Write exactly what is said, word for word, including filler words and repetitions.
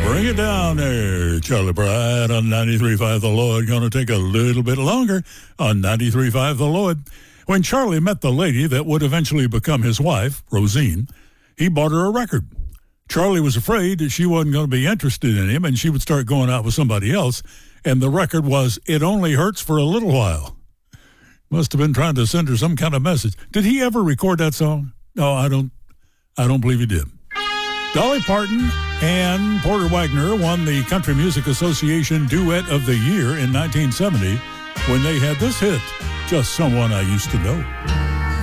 Bring it down there, Charlie Pride on ninety-three point five The Lloyd. Gonna take a little bit longer on ninety-three point five The Lloyd. When Charlie met the lady that would eventually become his wife, Rosine, he bought her a record. Charlie was afraid that she wasn't going to be interested in him and she would start going out with somebody else, and the record was It Only Hurts for a Little While. Must have been trying to send her some kind of message. Did he ever record that song? No, I don't I don't believe he did. Dolly Parton and Porter Wagoner won the Country Music Association Duet of the Year in nineteen seventy when they had this hit, Just Someone I Used to Know.